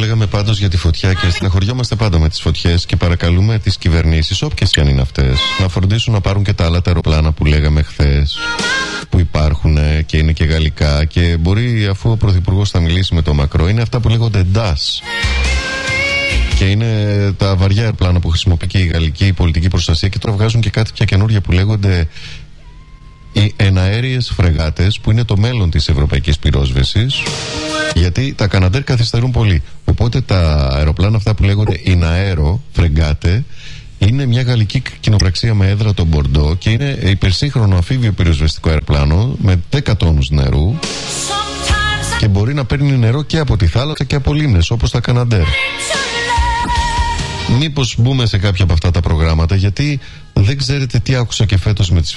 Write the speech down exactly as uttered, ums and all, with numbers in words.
λέγαμε πάντως για τη φωτιά και στεναχωριόμαστε πάντα με τις φωτιές και παρακαλούμε τις κυβερνήσεις, όποιες και αν είναι αυτές, να φροντίσουν να πάρουν και τα άλλα τα αεροπλάνα που λέγαμε χθες, που υπάρχουν και είναι και γαλλικά, και μπορεί, αφού ο Πρωθυπουργός θα μιλήσει με τον Μακρό, είναι αυτά που λέγονται ντας. Και είναι τα βαριά αεροπλάνα που χρησιμοποιεί και η γαλλική πολιτική προστασία, και τώρα βγάζουν και κάτι πια καινούργια που λέγονται οι εναέριες φρεγάτες, που είναι το μέλλον της ευρωπαϊκής πυρόσβεσης, γιατί τα Καναντέρ καθυστερούν πολύ. Οπότε τα αεροπλάνα αυτά που λέγονται εναέρο φρεγάτε είναι μια γαλλική κοινοπραξία με έδρα το Μπορντό και είναι υπερσύγχρονο αμφίβιο πυροσβεστικό αεροπλάνο με δέκα τόνους νερού και μπορεί να παίρνει νερό και από τη θάλασσα και από λίμνες, όπως τα Καναντέρ. Μήπως μπούμε σε κάποια από αυτά τα προγράμματα, γιατί δεν ξέρετε τι άκουσα και φέτος με τις